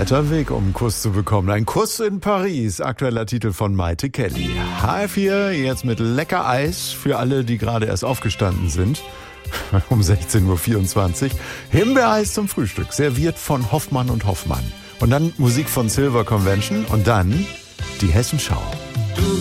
weiter Weg, um einen Kuss zu bekommen. Ein Kuss in Paris, aktueller Titel von Maite Kelly. HR4 jetzt mit lecker Eis für alle, die gerade erst aufgestanden sind. Um 16.24 Uhr. Himbeereis zum Frühstück, serviert von Hoffmann und Hoffmann. Und dann Musik von Silver Convention und dann die Hessenschau.